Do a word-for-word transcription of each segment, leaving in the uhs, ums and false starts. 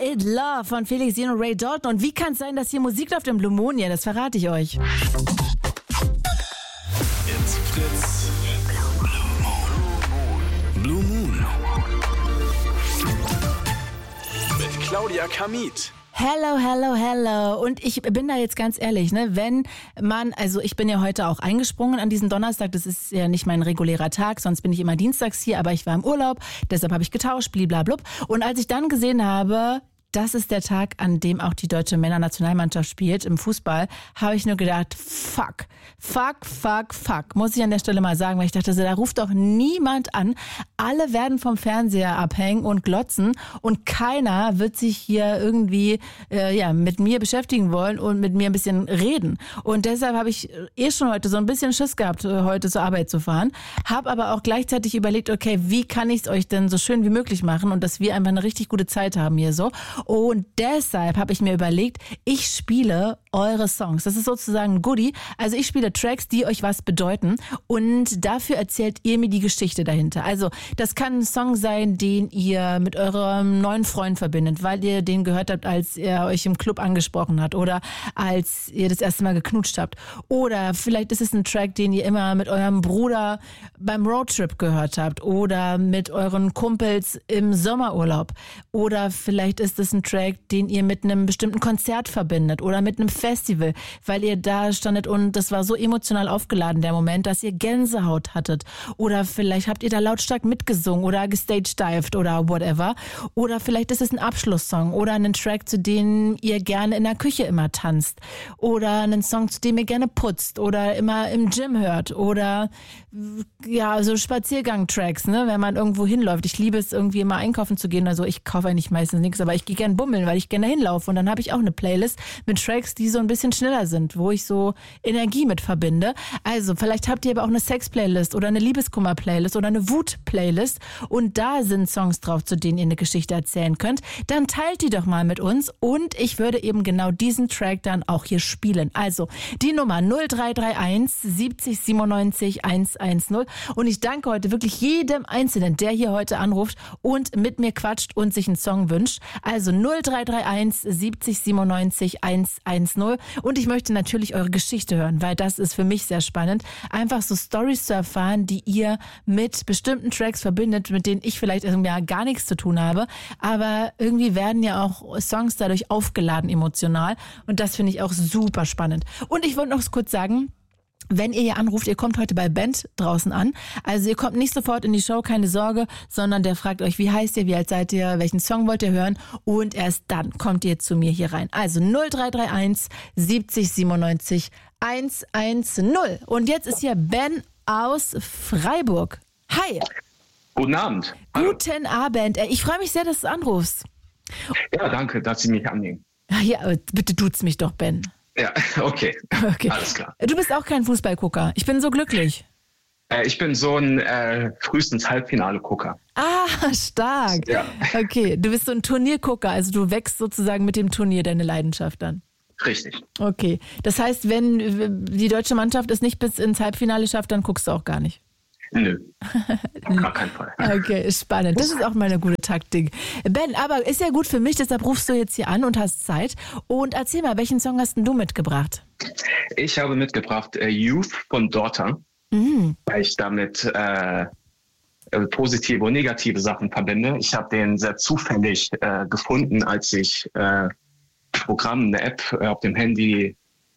Made Love von Felix Jen und Ray Dalton. Und wie kann es sein, dass hier Musik läuft im Blue Moon? Ja, das verrate ich euch. It's Fritz. Blue Moon. Mit Claudia Kamit. Hello, hello, hello. Und ich bin da jetzt ganz ehrlich, ne, wenn man, also ich bin ja heute auch eingesprungen an diesen Donnerstag, das ist ja nicht mein regulärer Tag, sonst bin ich immer dienstags hier, aber ich war im Urlaub, deshalb habe ich getauscht, bliblablub. Und als ich dann gesehen habe, das ist der Tag, an dem auch die deutsche Männernationalmannschaft spielt im Fußball, habe ich nur gedacht, fuck, fuck, fuck, fuck. Muss ich an der Stelle mal sagen, weil ich dachte, da ruft doch niemand an. Alle werden vom Fernseher abhängen und glotzen und keiner wird sich hier irgendwie äh, ja mit mir beschäftigen wollen und mit mir ein bisschen reden. Und deshalb habe ich eh schon heute so ein bisschen Schiss gehabt, heute zur Arbeit zu fahren. Habe aber auch gleichzeitig überlegt, okay, wie kann ich es euch denn so schön wie möglich machen und dass wir einfach eine richtig gute Zeit haben hier so. Und deshalb habe ich mir überlegt, ich spiele eure Songs. Das ist sozusagen ein Goodie. Also ich spiele Tracks, die euch was bedeuten und dafür erzählt ihr mir die Geschichte dahinter. Also das kann ein Song sein, den ihr mit eurem neuen Freund verbindet, weil ihr den gehört habt, als er euch im Club angesprochen hat oder als ihr das erste Mal geknutscht habt. Oder vielleicht ist es ein Track, den ihr immer mit eurem Bruder beim Roadtrip gehört habt oder mit euren Kumpels im Sommerurlaub. Oder vielleicht ist es ein Track, den ihr mit einem bestimmten Konzert verbindet oder mit einem Festival, weil ihr da standet und das war so emotional aufgeladen, der Moment, dass ihr Gänsehaut hattet. Oder vielleicht habt ihr da lautstark mitgesungen oder gestagedived oder whatever. Oder vielleicht ist es ein Abschlusssong oder ein Track, zu dem ihr gerne in der Küche immer tanzt. Oder einen Song, zu dem ihr gerne putzt oder immer im Gym hört. Oder ja, so Spaziergang-Tracks, ne, wenn man irgendwo hinläuft. Ich liebe es, irgendwie immer einkaufen zu gehen. Also ich kaufe eigentlich meistens nichts, aber ich gehe gerne bummeln, weil ich gerne hinlaufe. Und dann habe ich auch eine Playlist mit Tracks, die so ein bisschen schneller sind, wo ich so Energie mit verbinde. Also vielleicht habt ihr aber auch eine Sex-Playlist oder eine Liebeskummer-Playlist oder eine Wut-Playlist und da sind Songs drauf, zu denen ihr eine Geschichte erzählen könnt. Dann teilt die doch mal mit uns und ich würde eben genau diesen Track dann auch hier spielen. Also die Nummer null drei drei eins siebzig siebenundneunzig hundertzehn und ich danke heute wirklich jedem Einzelnen, der hier heute anruft und mit mir quatscht und sich einen Song wünscht. Also null drei drei eins siebzig siebenundneunzig hundertzehn und ich möchte natürlich eure Geschichte hören, weil das ist für mich sehr spannend, einfach so Storys zu erfahren, die ihr mit bestimmten Tracks verbindet, mit denen ich vielleicht irgendwie gar nichts zu tun habe, aber irgendwie werden ja auch Songs dadurch aufgeladen emotional und das finde ich auch super spannend. Und ich wollte noch kurz sagen, wenn ihr hier anruft, ihr kommt heute bei Band draußen an. Also ihr kommt nicht sofort in die Show, keine Sorge, sondern der fragt euch, wie heißt ihr, wie alt seid ihr, welchen Song wollt ihr hören und erst dann kommt ihr zu mir hier rein. Also null drei drei eins siebzig siebenundneunzig hundertzehn. Und jetzt ist hier Ben aus Freiburg. Hi. Guten Abend. Guten Abend. Ich freue mich sehr, dass du anrufst. Ja, danke, dass Sie mich annehmen. Ja, bitte duzt mich doch, Ben. Ja, okay. okay. Alles klar. Du bist auch kein Fußballgucker. Ich bin so glücklich. Äh, ich bin so ein äh, frühestens Halbfinale-Gucker. Ah, stark. Ja. Okay, du bist so ein Turniergucker. Also du wächst sozusagen mit dem Turnier deine Leidenschaft an. Richtig. Okay. Das heißt, wenn die deutsche Mannschaft es nicht bis ins Halbfinale schafft, dann guckst du auch gar nicht. Nö, auf gar keinen Fall. Okay, spannend. Das ist auch mal eine gute Taktik. Ben, aber ist ja gut für mich, deshalb rufst du jetzt hier an und hast Zeit. Und erzähl mal, welchen Song hast denn du mitgebracht? Ich habe mitgebracht äh, Youth von Daughter, mhm. weil ich damit äh, positive und negative Sachen verbinde. Ich habe den sehr zufällig äh, gefunden, als ich äh, Programm, eine App äh, auf dem Handy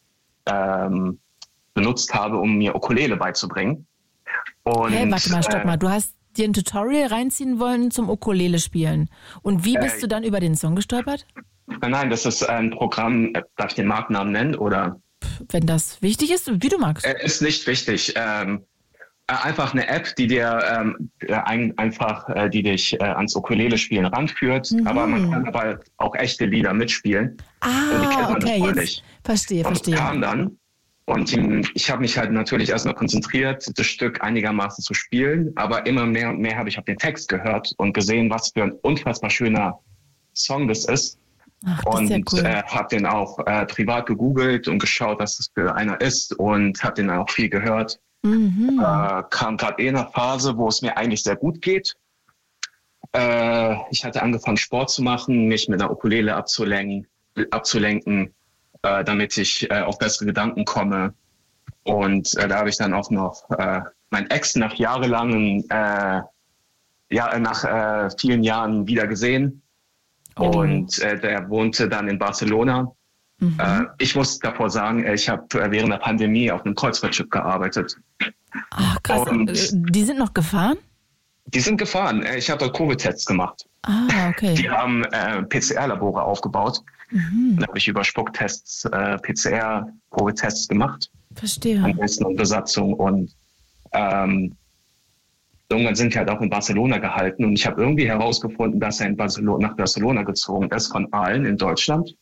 ähm, benutzt habe, um mir Ukulele beizubringen. Und, hey, warte mal, stopp mal. Du hast dir ein Tutorial reinziehen wollen zum Ukulele spielen. Und wie bist äh, du dann über den Song gestolpert? Nein, das ist ein Programm, darf ich den Markennamen nennen? Oder? Wenn das wichtig ist, wie du magst. Äh, ist nicht wichtig. Ähm, einfach eine App, die dir ähm, ein, einfach, äh, die dich äh, ans Ukulele-Spielen ranführt. Mhm. Aber man kann dabei auch echte Lieder mitspielen. Ah, okay, jetzt verstehe, verstehe. Und kam dann. Und ich habe mich halt natürlich erstmal konzentriert, das Stück einigermaßen zu spielen, aber immer mehr und mehr habe ich auf den Text gehört und gesehen, was für ein unfassbar schöner Song das ist. Ach, das und ist ja cool. äh, habe den auch äh, privat gegoogelt und geschaut, was das für einer ist und habe den auch viel gehört. Mhm. Äh, kam gerade eh in einer Phase, wo es mir eigentlich sehr gut geht. äh, ich hatte angefangen, Sport zu machen, mich mit der Ukulele abzulenken, abzulenken äh, damit ich äh, auf bessere Gedanken komme. Und äh, da habe ich dann auch noch äh, mein Ex nach jahrelangen, äh, ja, nach äh, vielen Jahren wieder gesehen. Oh. Und äh, der wohnte dann in Barcelona. Mhm. Äh, ich muss davor sagen, ich habe während der Pandemie auf einem Kreuzfahrtschiff gearbeitet. Ach, krass. Und die sind noch gefahren? Die sind gefahren. Ich habe dort Covid-Tests gemacht. Ah, okay. Die haben äh, P C R-Labore aufgebaut. Mhm. Dann habe ich über Spucktests, äh, P C R-Covid-Tests gemacht. Verstehe. An Gästen und Besatzung. Und ähm, irgendwann sind die halt auch in Barcelona gehalten. Und ich habe irgendwie herausgefunden, dass er in Barcelona, nach Barcelona gezogen ist, von Aalen in Deutschland.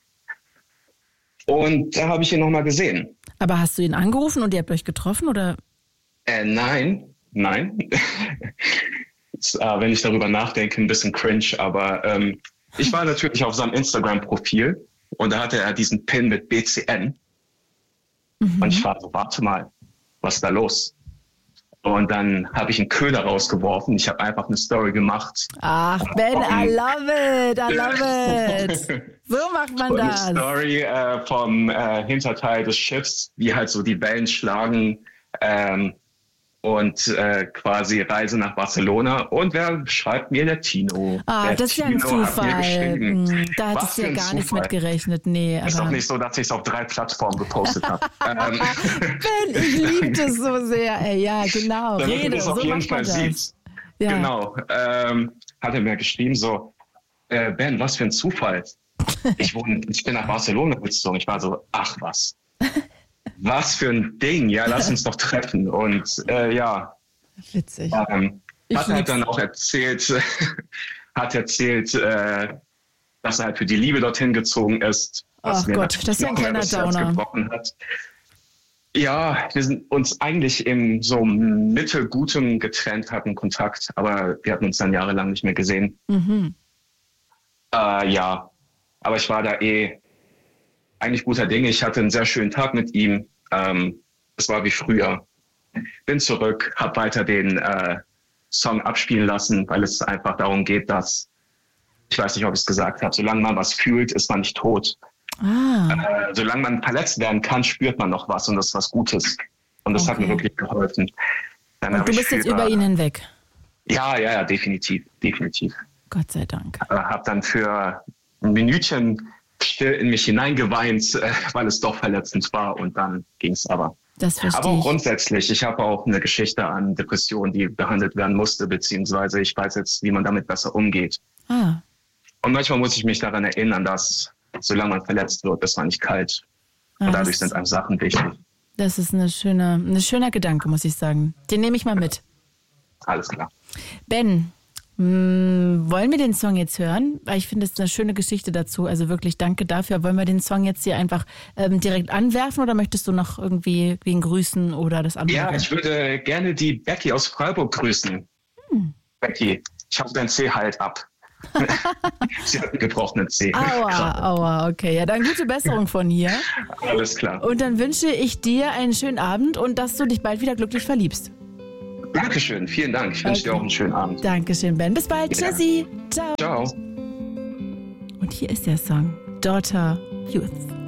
Und da habe ich ihn nochmal gesehen. Aber hast du ihn angerufen und ihr habt euch getroffen, oder? Äh, nein, nein. Ist, äh, wenn ich darüber nachdenke, ein bisschen cringe. Aber ähm, ich war natürlich auf seinem Instagram-Profil und da hatte er diesen Pin mit B C N. Mhm. Und ich war so, warte mal, was ist da los? Und dann habe ich einen Köder rausgeworfen. Ich habe einfach eine Story gemacht. Ach, Ben, I love it, I love it. So macht man das. Eine Story äh, vom äh, Hinterteil des Schiffs, wie halt so die Wellen schlagen ähm, und äh, quasi Reise nach Barcelona. Und wer schreibt mir? Der Tino. Ah, der das ist ja ein Zufall. Hm, da hattest du ja gar nichts mit gerechnet. Nee, aber ist doch nicht so, dass ich es auf drei Plattformen gepostet habe. ähm. Ben, ich liebe das so sehr. Ey, ja, genau. Damit Rede, du das so auf jeden Fall siehst. Ja. Genau. Ähm, hat er mir geschrieben so, äh, Ben, was für ein Zufall. Ich, wohne, ich bin nach Barcelona gezogen. Ich war so, ach was. Was für ein Ding. Ja, lass uns doch treffen. Und äh, ja. Witzig. Ähm, hat er halt dann auch erzählt, hat erzählt, äh, dass er halt für die Liebe dorthin gezogen ist. Ach Gott, das ist ja ein kleiner Downer. Hat. Ja, wir sind uns eigentlich in so mittelgutem getrennt, hatten Kontakt, aber wir hatten uns dann jahrelang nicht mehr gesehen. Mhm. Äh, ja, aber ich war da eh eigentlich guter Dinge. Ich hatte einen sehr schönen Tag mit ihm. Ähm, es war wie früher. Bin zurück, habe weiter den äh, Song abspielen lassen, weil es einfach darum geht, dass, ich weiß nicht, ob ich es gesagt habe, solange man was fühlt, ist man nicht tot. Ah. Äh, solange man verletzt werden kann, spürt man noch was und das ist was Gutes. Und das okay. hat mir wirklich geholfen. Dann und du bist jetzt für, über ihn hinweg? Ja, ja, ja, definitiv, definitiv. Gott sei Dank. Ich äh, habe dann für ein Minütchen still in mich hineingeweint, äh, weil es doch verletzend war und dann ging es aber. Das verstehe aber ich. Grundsätzlich, ich habe auch eine Geschichte an Depressionen, die behandelt werden musste, beziehungsweise ich weiß jetzt, wie man damit besser umgeht. Ah. Und manchmal muss ich mich daran erinnern, dass solange man verletzt wird, ist man nicht kalt. Ah, und dadurch sind einem Sachen wichtig. Das ist eine schöne, ein schöner Gedanke, muss ich sagen. Den nehme ich mal mit. Alles klar. Ben, mh, wollen wir den Song jetzt hören? Weil ich finde, es ist eine schöne Geschichte dazu. Also wirklich danke dafür. Wollen wir den Song jetzt hier einfach ähm, direkt anwerfen oder möchtest du noch irgendwie wen grüßen oder das andere? Ja, ich würde gerne die Becky aus Freiburg grüßen. Hm. Becky, ich hoffe, dein C heilt ab. Sie hat einen gebrochenen Zeh. Aua, aua, okay. Ja, dann gute Besserung von hier. Alles klar. Und dann wünsche ich dir einen schönen Abend und dass du dich bald wieder glücklich verliebst. Dankeschön, vielen Dank. Ich wünsche okay. dir auch einen schönen Abend. Dankeschön, Ben. Bis bald. Ja. Tschüssi. Ciao. Ciao. Und hier ist der Song Daughter Youth.